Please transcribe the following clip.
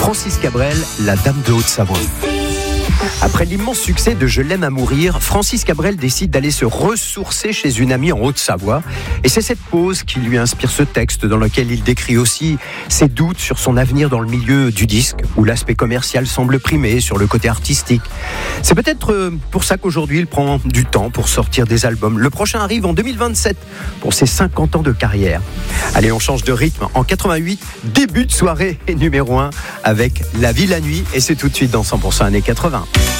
Francis Cabrel, la Dame de Haute-Savoie. Après l'immense succès de Je l'aime à mourir, Francis Cabrel décide d'aller se ressourcer chez une amie en Haute-Savoie. Et c'est cette pause qui lui inspire ce texte dans lequel il décrit aussi ses doutes sur son avenir dans le milieu du disque, où l'aspect commercial semble primer sur le côté artistique. C'est peut-être pour ça qu'aujourd'hui il prend du temps pour sortir des albums. Le prochain arrive en 2027 pour ses 50 ans de carrière. Allez, on change de rythme. En 88, début de soirée numéro 1 avec La Vie la nuit, et c'est tout de suite dans 100% années 80.